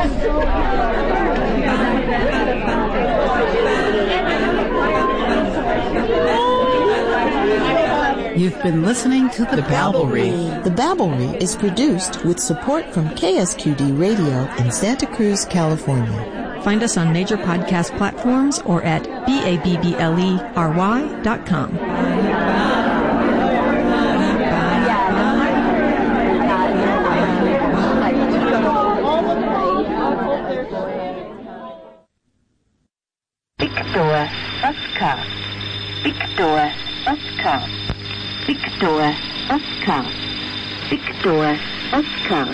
You've been listening to The Babblery. The Babblery is produced with support from KSQD Radio in Santa Cruz, California. Find us on major podcast platforms or at babblery.com. Victor Oscar. Victor Oscar. Victor Oscar. Victor Oscar.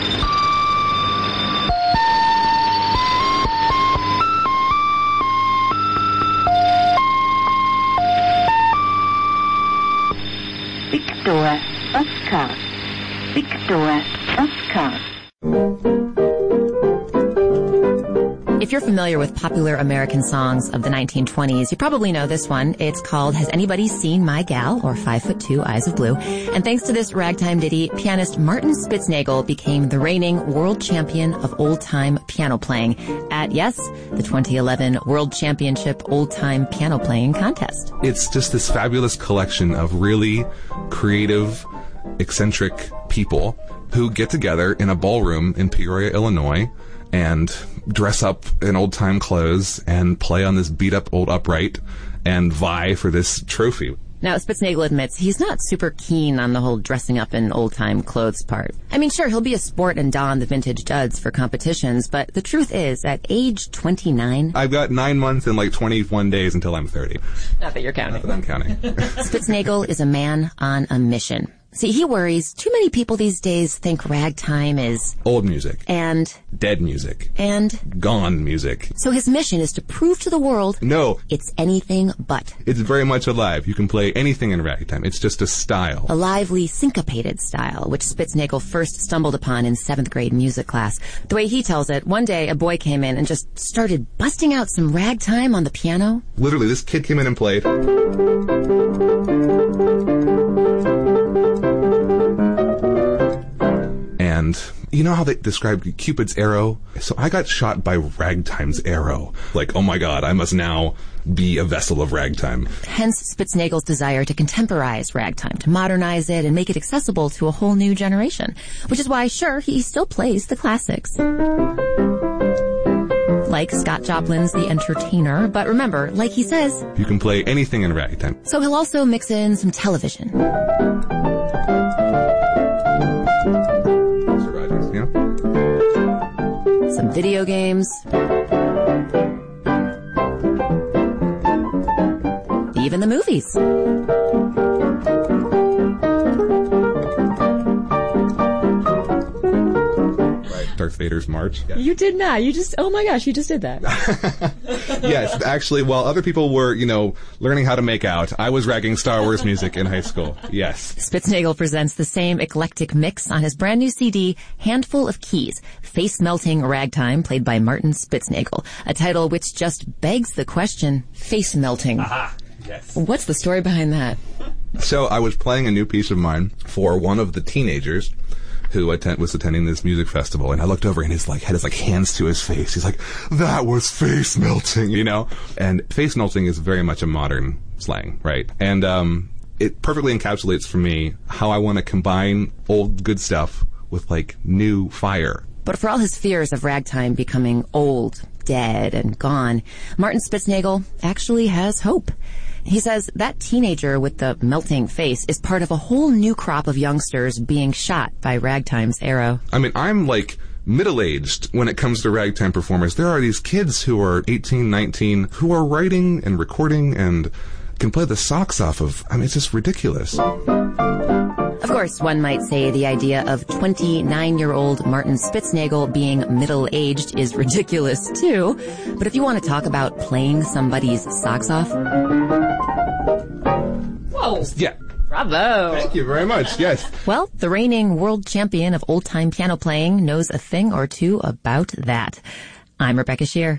Victor Oscar. Victor Oscar. If you're familiar with popular American songs of the 1920s, you probably know this one. It's called Has Anybody Seen My Gal? Or 5'2", Eyes of Blue. And thanks to this ragtime ditty, pianist Martin Spitznagel became the reigning world champion of old-time piano playing at, yes, the 2011 World Championship Old-Time Piano Playing Contest. It's just this fabulous collection of really creative, eccentric people who get together in a ballroom in Peoria, Illinois, and dress up in old-time clothes and play on this beat-up old upright and vie for this trophy. Now, Spitznagel admits he's not super keen on the whole dressing up in old-time clothes part. I mean, sure, he'll be a sport and don the vintage duds for competitions, but the truth is, at age 29... I've got 9 months and like 21 days until I'm 30. Not that you're counting. Not that I'm counting. Spitznagel is a man on a mission. See, he worries too many people these days think ragtime is... old music. And... dead music. And... gone music. So his mission is to prove to the world... no. It's anything but. It's very much alive. You can play anything in ragtime. It's just a style. A lively, syncopated style, which Spitznagel first stumbled upon in 7th grade music class. The way he tells it, one day a boy came in and just started busting out some ragtime on the piano. Literally, this kid came in and played... and you know how they describe Cupid's arrow? So I got shot by ragtime's arrow. Like, oh my God, I must now be a vessel of ragtime. Hence Spitznagel's desire to contemporize ragtime, to modernize it and make it accessible to a whole new generation. Which is why, sure, he still plays the classics. Like Scott Joplin's The Entertainer, but remember, like he says... you can play anything in ragtime. So he'll also mix in some television. Some video games. Even the movies. Darth Vader's March. Yes. You did not. You just, oh my gosh, you just did that. Yes, actually, while other people were, learning how to make out, I was ragging Star Wars music in high school. Yes. Spitznagel presents the same eclectic mix on his brand new CD, Handful of Keys, Face-Melting Ragtime, played by Martin Spitznagel. A title which just begs the question, face-melting. Aha. Yes. What's the story behind that? So I was playing a new piece of mine for one of the teenagers who was attending this music festival, and I looked over and had his hands to his face. He's like, that was face melting, And face melting is very much a modern slang, right? And it perfectly encapsulates for me how I want to combine old good stuff with new fire. But for all his fears of ragtime becoming old, dead, and gone, Martin Spitznagel actually has hope. He says that teenager with the melting face is part of a whole new crop of youngsters being shot by ragtime's arrow. I mean, I'm middle-aged when it comes to ragtime performers. There are these kids who are 18, 19, who are writing and recording and can play the socks off of. I mean, it's just ridiculous. Of course, one might say the idea of 29-year-old Martin Spitznagel being middle-aged is ridiculous, too. But if you want to talk about playing somebody's socks off... Whoa! Yeah. Bravo! Thank you very much, yes. Well, the reigning world champion of old-time piano playing knows a thing or two about that. I'm Rebecca Shear.